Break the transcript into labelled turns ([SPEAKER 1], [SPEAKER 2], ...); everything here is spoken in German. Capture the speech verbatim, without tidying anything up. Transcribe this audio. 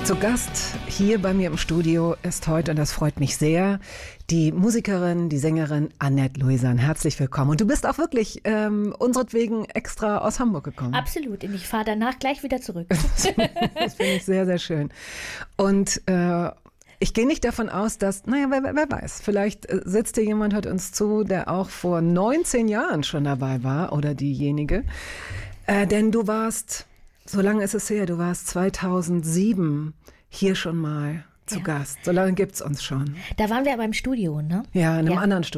[SPEAKER 1] Zu Gast hier bei mir im Studio ist heute, und das freut mich sehr, die Musikerin, die Sängerin Annette Louisan. Herzlich willkommen. Und du bist auch wirklich ähm, unseretwegen extra aus Hamburg gekommen.
[SPEAKER 2] Absolut. Und ich fahre danach gleich wieder zurück.
[SPEAKER 1] Das finde ich sehr, sehr schön. Und äh, ich gehe nicht davon aus, dass, naja, wer, wer weiß, vielleicht sitzt hier jemand, hört uns zu, der auch vor neunzehn Jahren schon dabei war oder diejenige. Äh, denn du warst... So lange ist es her, du warst zweitausendsieben hier schon mal zu ja. Gast. So lange gibt es uns schon.
[SPEAKER 2] Da waren wir aber im Studio, ne?
[SPEAKER 1] Ja, in einem ja. anderen Studio.